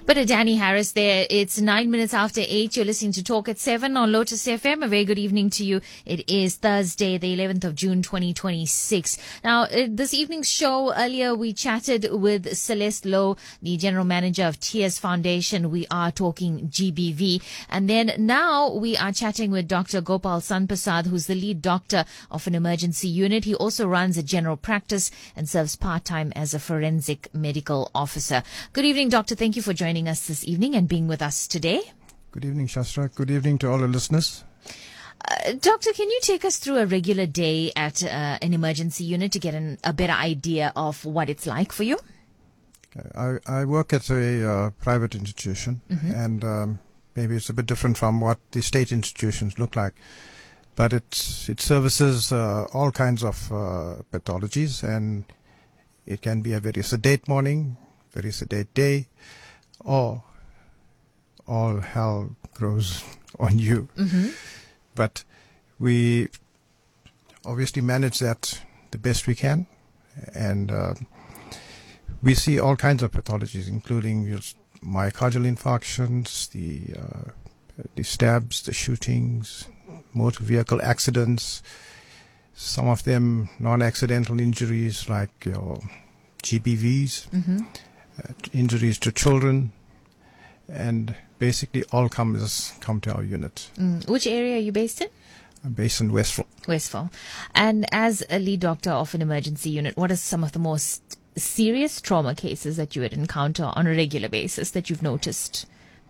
But Danny Harris there. It's 9 minutes after 8. You're listening to Talk at 7 on Lotus FM. A very good evening to you. It is Thursday, the 11th of June, 2026. Now, this evening's show, earlier we chatted with Celeste Lowe, the General Manager of TS Foundation. We are talking GBV. And then now we are chatting with Dr. Gopal Sanprasad, who's the lead doctor of an emergency unit. He also runs a general practice and serves part-time as a forensic medical officer. Good evening, Doctor. Thank you for joining us this evening and being with us today. Good evening, Shastra. Good evening to all the listeners. Doctor, can you take us through a regular day at an emergency unit to get a better idea of what it's like for you? I work at a private institution, and maybe it's a bit different from what the state institutions look like. But it services all kinds of pathologies, and it can be a very sedate morning, very sedate day, or all hell grows on you. But we obviously manage that the best we can, and we see all kinds of pathologies, including myocardial infarctions, the stabs, the shootings, motor vehicle accidents, some of them non-accidental injuries like your GBVs, injuries to children, and basically all come to our unit. Which area are you based in? I'm based in Westville. Westville. And as a lead doctor of an emergency unit, what are some of the most serious trauma cases that you would encounter on a regular basis that you've noticed?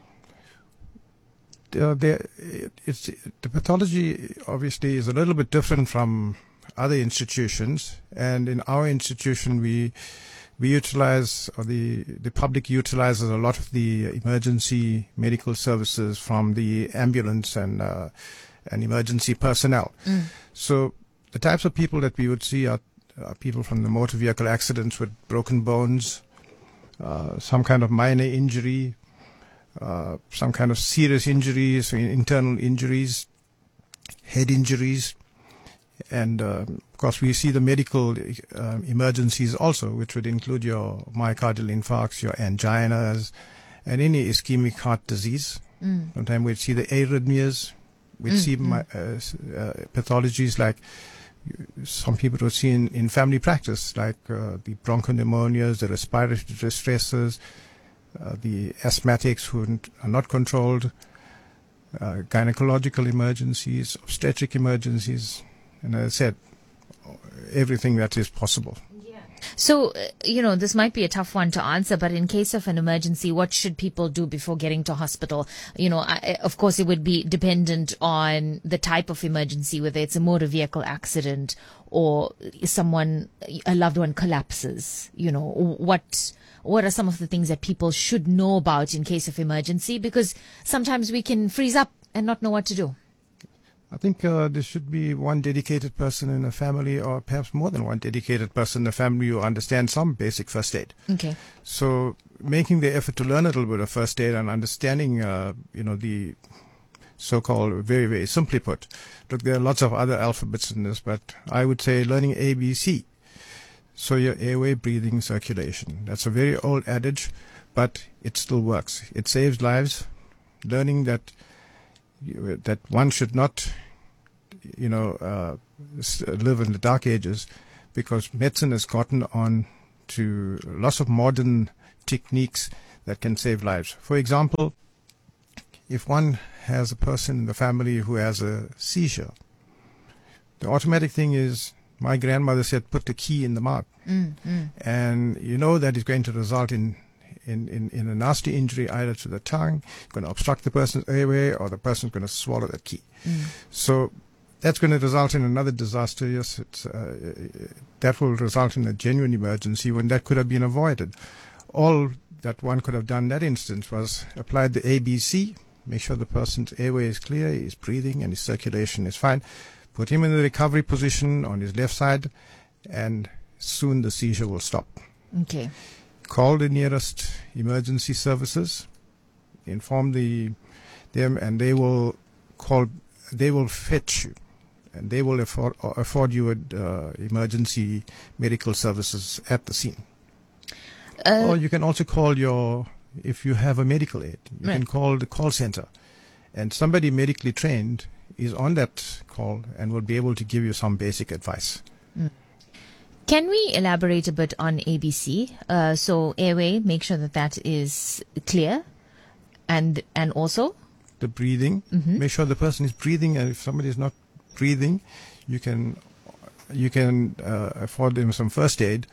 The pathology obviously is a little bit different from other institutions, and in our institution we utilize, or the public utilizes a lot of the emergency medical services from the ambulance and emergency personnel. So the types of people that we would see are people from the motor vehicle accidents with broken bones, some kind of minor injury, some kind of serious injuries, internal injuries, head injuries, and of course we see the medical emergencies also, which would include your myocardial infarcts, your anginas, and any ischemic heart disease. Sometimes we'd see the arrhythmias. We'd see pathologies like some people would see in family practice, like the bronchopneumonias, the respiratory distresses, the asthmatics who are not controlled, gynecological emergencies, obstetric emergencies, and as I said, everything that is possible. So, this might be a tough one to answer, but in case of an emergency, what should people do before getting to hospital? Of course, it would be dependent on the type of emergency, whether it's a motor vehicle accident or a loved one collapses. What are some of the things that people should know about in case of emergency? Because sometimes we can freeze up and not know what to do. I think there should be one dedicated person in a family, or perhaps more than one dedicated person in a family who understands some basic first aid. Okay. So making the effort to learn a little bit of first aid and understanding, the so-called, very, very simply put. Look, there are lots of other alphabets in this, but I would say learning ABC. So your airway, breathing, circulation. That's a very old adage, but it still works. It saves lives. Learning that one should not, live in the dark ages, because medicine has gotten on to lots of modern techniques that can save lives. For example, if one has a person in the family who has a seizure, the automatic thing is, my grandmother said, put the key in the mouth. And that is going to result in a nasty injury either to the tongue, going to obstruct the person's airway, or the person's going to swallow that key. So that's going to result in another disaster. Yes, that will result in a genuine emergency when that could have been avoided. All that one could have done in that instance was applied the ABC, make sure the person's airway is clear, he's breathing, and his circulation is fine. Put him in the recovery position on his left side, and soon the seizure will stop. Okay. Call the nearest emergency services, inform them, and they will fetch you, and they will afford you emergency medical services at the scene. Or you can also call your if you have a medical aid. You can call the call center, and somebody medically trained is on that call and will be able to give you some basic advice. Can we elaborate a bit on ABC? So airway, make sure that is clear, and also the breathing. Make sure the person is breathing, and if somebody is not breathing, you can afford them some first aid.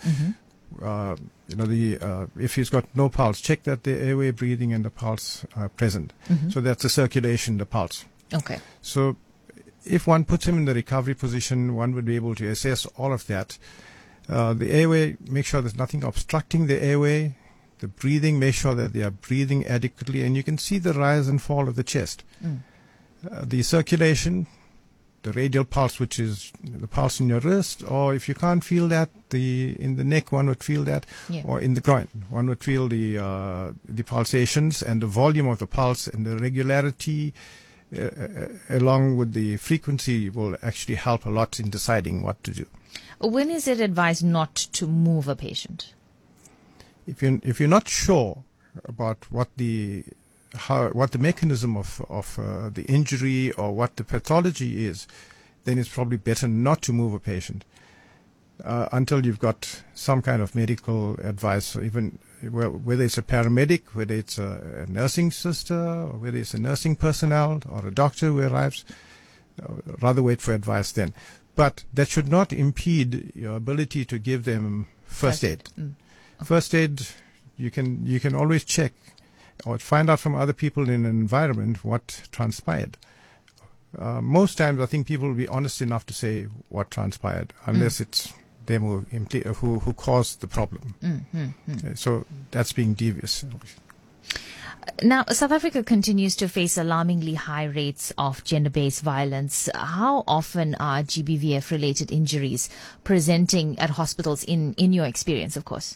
If he's got no pulse, check that the airway, breathing, and the pulse are present. So that's the circulation, the pulse. Okay. So if one puts him in the recovery position, one would be able to assess all of that. The airway, make sure there's nothing obstructing the airway. The breathing, make sure that they are breathing adequately, and you can see the rise and fall of the chest. The circulation, the radial pulse, which is the pulse in your wrist, or if you can't feel that, in the neck, one would feel that, or in the groin, one would feel the pulsations and the volume of the pulse, and the regularity along with the frequency will actually help a lot in deciding what to do. When is it advised not to move a patient? If you're not sure about what the mechanism of the injury or what the pathology is, then it's probably better not to move a patient until you've got some kind of medical advice, or even whether it's a paramedic, whether it's a nursing sister, or whether it's a nursing personnel or a doctor who arrives. Rather wait for advice then. But that should not impede your ability to give them first aid. First aid, you can always check or find out from other people in an environment what transpired. Most times, I think people will be honest enough to say what transpired, unless it's them who caused the problem. So that's being devious. Now, South Africa continues to face alarmingly high rates of gender-based violence. How often are GBVF-related injuries presenting at hospitals in your experience, of course?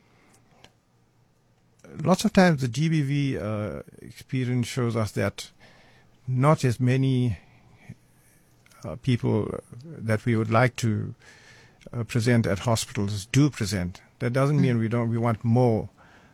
Lots of times the GBV experience shows us that not as many people that we would like to present at hospitals do present. That doesn't mean we want more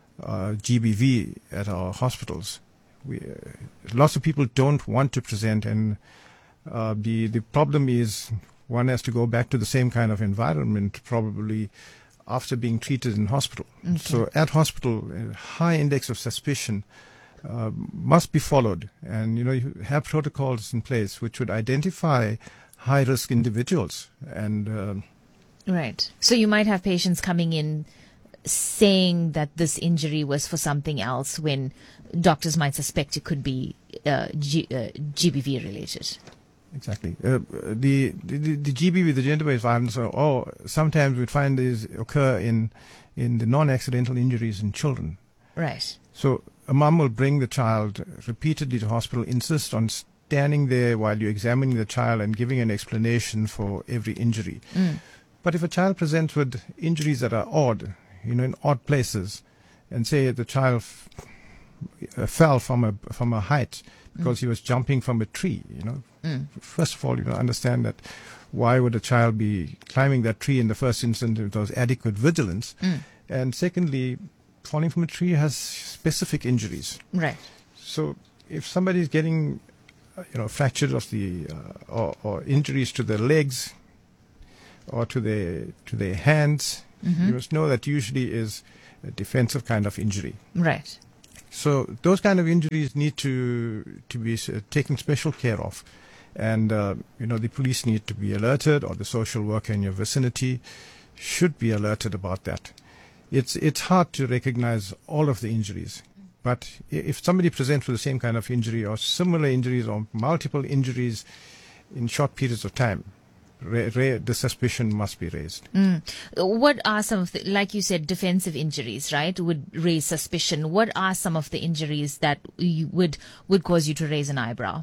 GBV at our hospitals. Lots of people don't want to present, and the problem is one has to go back to the same kind of environment probably after being treated in hospital. So at hospital, a high index of suspicion must be followed, and you have protocols in place which would identify high risk individuals. And right. So you might have patients coming in saying that this injury was for something else when doctors might suspect it could be GBV related. Exactly. The GBV, the gender-based violence, or sometimes we find these occur in the non-accidental injuries in children. Right. So a mom will bring the child repeatedly to hospital, insist on standing there while you're examining the child and giving an explanation for every injury. But if a child presents with injuries that are odd, in odd places, and say the child fell from a height because he was jumping from a tree, First of all, understand that why would a child be climbing that tree in the first instance if there was adequate vigilance? And secondly, falling from a tree has specific injuries. Right. So if somebody is getting, fractures of the or injuries to their legs or to their hands, you must know that usually is a defensive kind of injury. Right. So those kind of injuries need to be taken special care of. And, the police need to be alerted, or the social worker in your vicinity should be alerted about that. It's hard to recognize all of the injuries. But if somebody presents with the same kind of injury or similar injuries or multiple injuries in short periods of time, the suspicion must be raised. What are some of the, like you said, defensive injuries, right, would raise suspicion? What are some of the injuries that would cause you to raise an eyebrow?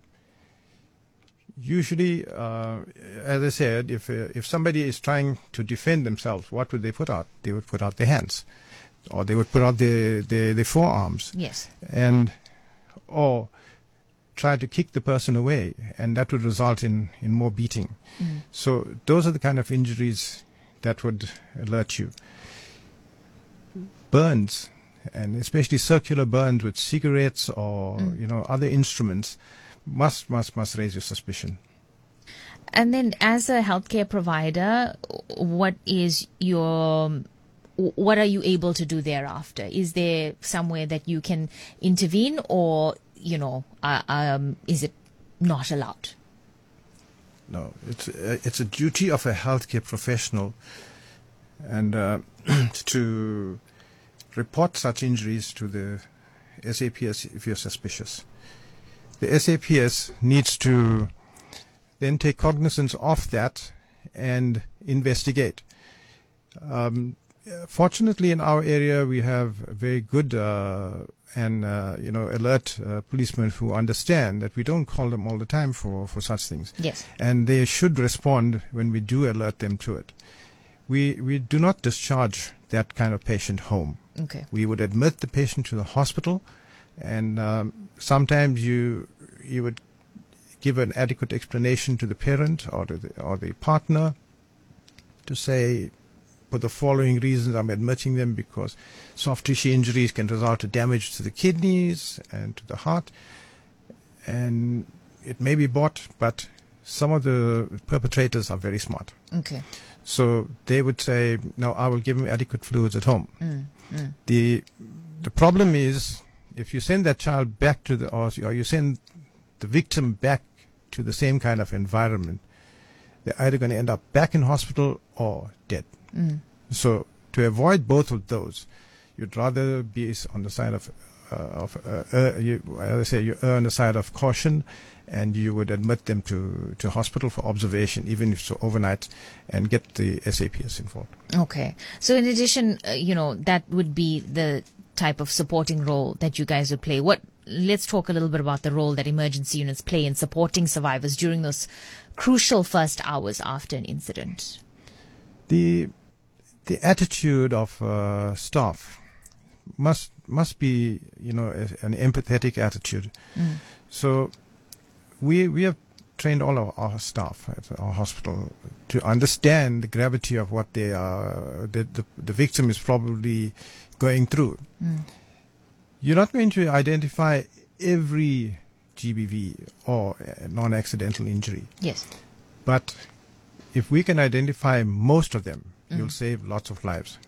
Usually, as I said, if somebody is trying to defend themselves, what would they put out? They would put out their hands, or they would put out their forearms. Yes. Or try to kick the person away, and that would result in more beating. So those are the kind of injuries that would alert you. Burns and especially circular burns with cigarettes or other instruments, must raise your suspicion. And then, as a healthcare provider, what are you able to do thereafter? Is there somewhere that you can intervene, or is it not allowed? No, it's a duty of a healthcare professional, and to report such injuries to the SAPS if you're suspicious. The SAPS needs to then take cognizance of that and investigate. Fortunately, in our area, we have very good alert policemen who understand that we don't call them all the time for such things. Yes. And they should respond when we do alert them to it. We do not discharge that kind of patient home. Okay. We would admit the patient to the hospital, and sometimes you would give an adequate explanation to the parent or the partner to say, for the following reasons, I'm admitting them because soft tissue injuries can result in damage to the kidneys and to the heart, and it may be bought, but some of the perpetrators are very smart. Okay. So they would say, no, I will give him adequate fluids at home. The problem is, if you send that child back to or you send the victim back to the same kind of environment, they're either going to end up back in hospital or dead. So to avoid both of those, you'd rather be on the side of you err on the side of caution, and you would admit them to hospital for observation, even if so overnight, and get the SAPS involved. Okay. So in addition, that would be the type of supporting role that you guys would play. Let's talk a little bit about the role that emergency units play in supporting survivors during those crucial first hours after an incident. The attitude of staff must be an empathetic attitude. So we have trained all of our staff at our hospital to understand the gravity of what they are, the victim is probably going through. You're not going to identify every GBV or non-accidental injury. Yes. But if we can identify most of them, you'll save lots of lives.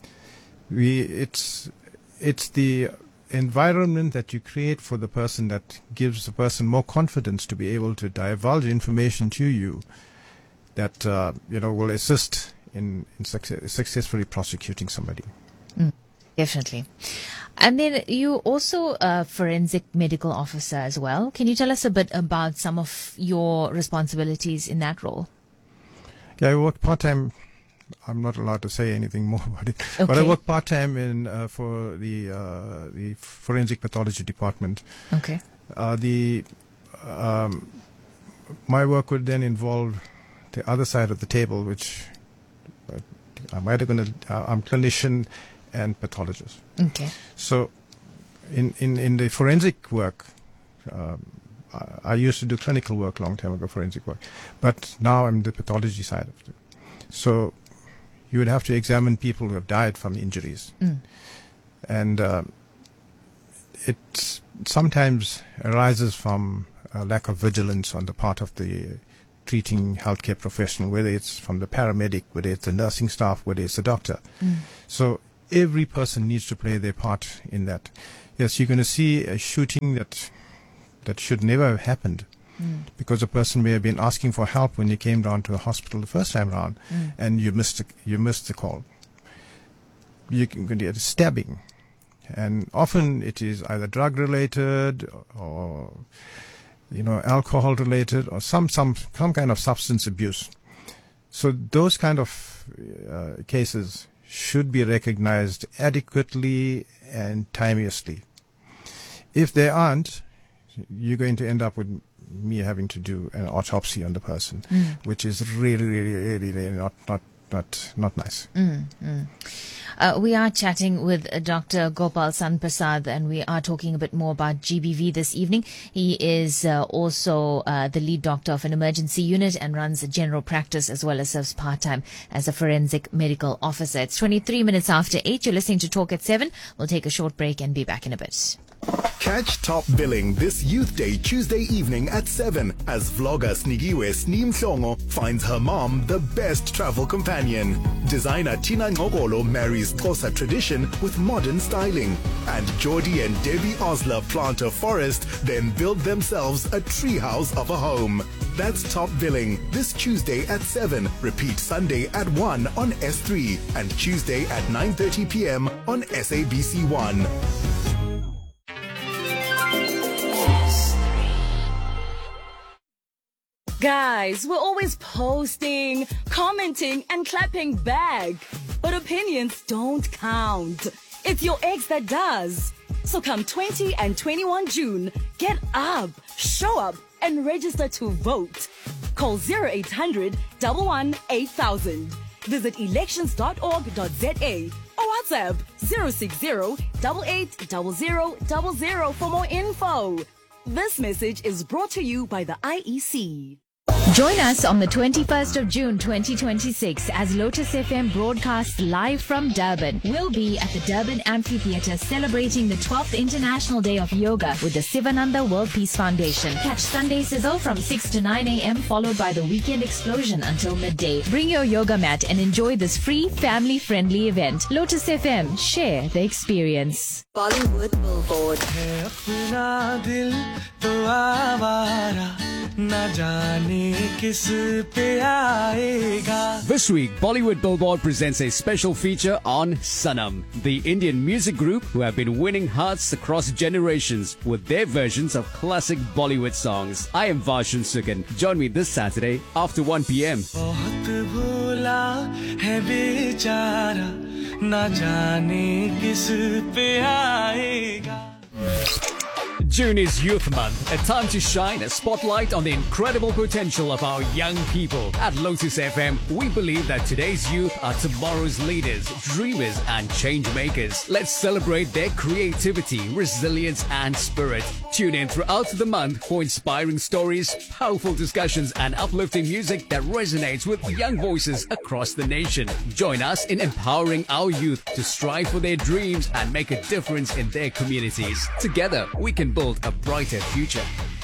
It's the environment that you create for the person that gives the person more confidence to be able to divulge information to you that will assist in successfully prosecuting somebody. Definitely. And then you also a forensic medical officer as well. Can you tell us a bit about some of your responsibilities in that role? Yeah, I work part-time. I'm not allowed to say anything more about it. Okay. But I work part-time for the forensic pathology department. Okay. My work would then involve the other side of the table, which I'm clinician and pathologist. Okay. So in the forensic work, I used to do clinical work a long time ago, forensic work, but now I'm the pathology side of it. So you would have to examine people who have died from injuries. And it sometimes arises from a lack of vigilance on the part of the treating healthcare professional, whether it's from the paramedic, whether it's the nursing staff, whether it's the doctor. So every person needs to play their part in that. Yes, you're going to see a shooting that should never have happened. Because a person may have been asking for help when you came down to the hospital the first time around, and you missed the call. You can get a stabbing, and often it is either drug related or alcohol related or some kind of substance abuse. So those kind of cases should be recognized adequately and timeously. If they aren't, you're going to end up with me having to do an autopsy on the person, which is really, really, really, really not nice. We are chatting with Dr. Gopal Sanprasad, and we are talking a bit more about GBV this evening. He is also the lead doctor of an emergency unit and runs a general practice as well as serves part-time as a forensic medical officer. It's 23 minutes after 8. You're listening to Talk at 7. We'll take a short break and be back in a bit. Catch Top Billing this Youth Day Tuesday evening at 7 as vlogger Snigiwe Sneem Mhlongo finds her mom the best travel companion. Designer Tina Ngogolo marries Xhosa tradition with modern styling. And Geordie and Debbie Osler plant a forest, then build themselves a treehouse of a home. That's Top Billing this Tuesday at 7. Repeat Sunday at 1 on S3 and Tuesday at 9:30 p.m. on SABC1. Guys, we're always posting, commenting, and clapping back. But opinions don't count. It's your ex that does. So come 20 and 21 June, get up, show up, and register to vote. Call 0800 11 8000. Visit elections.org.za or WhatsApp 060 880000 for more info. This message is brought to you by the IEC. Join us on the 21st of June 2026 as Lotus FM broadcasts live from Durban. We'll be at the Durban Amphitheatre celebrating the 12th International Day of Yoga with the Sivananda World Peace Foundation. Catch Sunday Sizzle from 6 to 9 a.m. followed by the Weekend Explosion until midday. Bring your yoga mat and enjoy this free, family-friendly event. Lotus FM, share the experience. Bollywood Billboard. This week, Bollywood Billboard presents a special feature on Sanam, the Indian music group who have been winning hearts across generations with their versions of classic Bollywood songs. I am Varshan Sukhan. Join me this Saturday after 1 p.m. June is Youth Month, a time to shine a spotlight on the incredible potential of our young people. At Lotus FM, we believe that today's youth are tomorrow's leaders, dreamers, and change makers. Let's celebrate their creativity, resilience, and spirit. Tune in throughout the month for inspiring stories, powerful discussions, and uplifting music that resonates with young voices across the nation. Join us in empowering our youth to strive for their dreams and make a difference in their communities. Together, we can build a brighter future.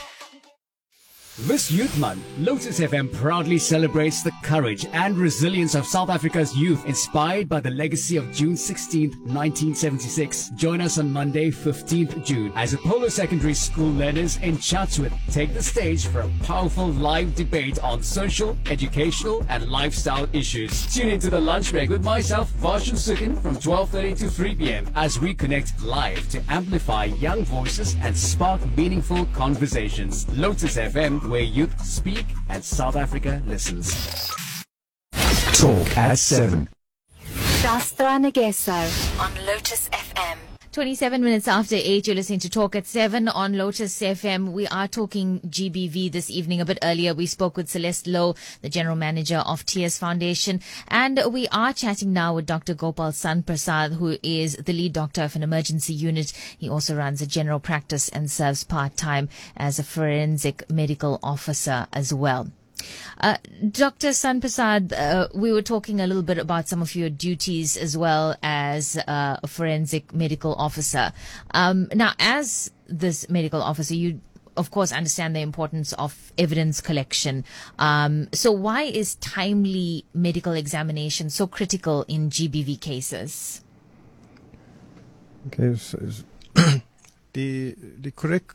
This Youth Month, Lotus FM proudly celebrates the courage and resilience of South Africa's youth, inspired by the legacy of June 16, 1976. Join us on Monday, 15th June, as Apollo Secondary School learners in Chatsworth take the stage for a powerful live debate on social, educational, and lifestyle issues. Tune into the lunch break with myself, Varshan Sukhan, from 12:30 to 3 p.m. as we connect live to amplify young voices and spark meaningful conversations. Lotus FM, where youth speak and South Africa listens. Talk at 7. Shastra Nageso on Lotus FM. 27 minutes after 8, you're listening to Talk at 7 on Lotus FM. We are talking GBV this evening. A bit earlier, we spoke with Celeste Lowe, the General Manager of TS Foundation. And we are chatting now with Dr. Gopal Sanprasad, who is the lead doctor of an emergency unit. He also runs a general practice and serves part-time as a forensic medical officer as well. Dr. Sanprasad, we were talking a little bit about some of your duties as well as a forensic medical officer. Now, as this medical officer, you of course understand the importance of evidence collection. So why is timely medical examination so critical in GBV cases? Okay, so the correct